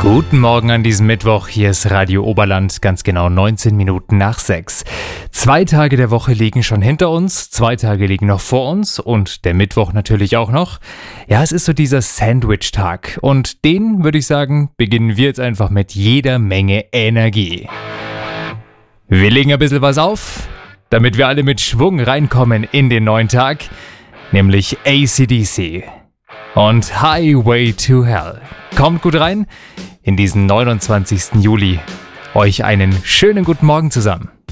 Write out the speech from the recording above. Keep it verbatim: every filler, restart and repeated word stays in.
Guten Morgen an diesem Mittwoch, hier ist Radio Oberland, ganz genau neunzehn Minuten nach sechs. Zwei Tage der Woche liegen schon hinter uns, zwei Tage liegen noch vor uns und der Mittwoch natürlich auch noch. Ja, es ist so dieser Sandwich-Tag und den, würde ich sagen, beginnen wir jetzt einfach mit jeder Menge Energie. Wir legen ein bisschen was auf, damit wir alle mit Schwung reinkommen in den neuen Tag, nämlich A C D C und Highway to Hell. Kommt gut rein in diesen neunundzwanzigsten Juli. Euch einen schönen guten Morgen zusammen.